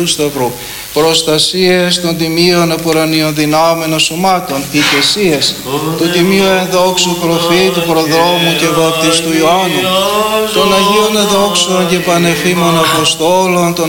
Σταυρού, προστασίες των τιμίων επουρανίων δυνάμενων σωμάτων, ηγεσίες του τιμίου ενδόξου προφήτου, προδρόμου και βαπτιστού Ιωάννου, των Αγίων ενδόξων και πανεφήμων Αποστόλων, των